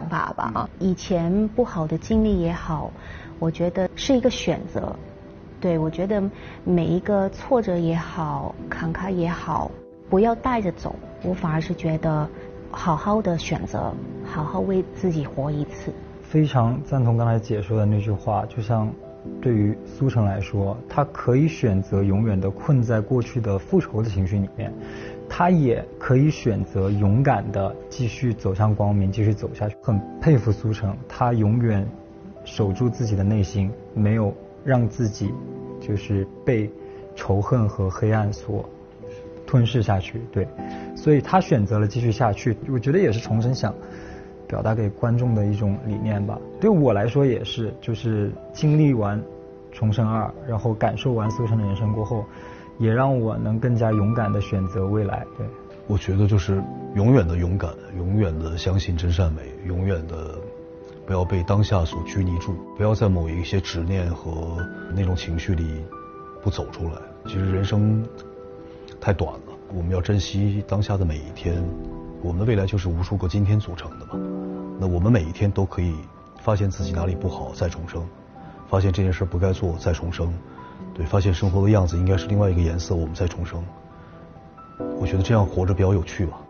法吧啊。以前不好的经历也好，我觉得是一个选择。对，我觉得每一个挫折也好，坎坷也好，不要带着走。我反而是觉得，好好的选择，好好为自己活一次。 非常赞同刚才姐说的那句话，就像对于苏成来说，他可以选择永远的困在过去的复仇的情绪里面，他也可以选择勇敢的继续走向光明，继续走下去。很佩服苏成，他永远守住自己的内心，没有让自己就是被仇恨和黑暗所吞噬下去。对，所以他选择了继续下去。我觉得也是重生想表达给观众的一种理念吧。对我来说也是，就是经历完重生2，然后感受完苏成的人生过后，也让我能更加勇敢的选择未来。对， 我觉得就是永远的勇敢，永远的相信真善美，永远的不要被当下所拘泥住，不要在某一些执念和那种情绪里不走出来。其实人生太短了，我们要珍惜当下的每一天。我们的未来就是无数个今天组成的嘛，那我们每一天都可以发现自己哪里不好再重生，发现这件事不该做再重生，对，发现生活的样子应该是另外一个颜色我们再重生。我觉得这样活着比较有趣吧。